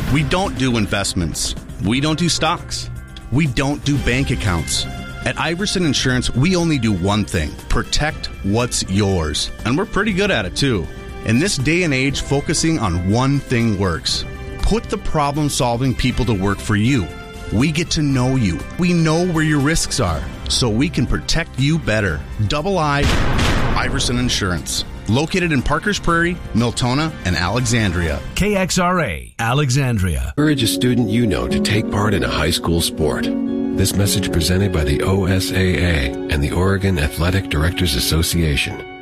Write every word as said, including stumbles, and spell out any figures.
We don't do investments. We don't do stocks. We don't do bank accounts. At Iverson Insurance, we only do one thing: protect what's yours. And we're pretty good at it, too. In this day and age, focusing on one thing works. Put the problem-solving people to work for you. We get to know you. We know where your risks are, so we can protect you better. Double I, Iverson Insurance. Located in Parkers Prairie, Miltona, and Alexandria. K X R A, Alexandria. Encourage a student you know to take part in a high school sport. This message presented by the O S A A and the Oregon Athletic Directors Association.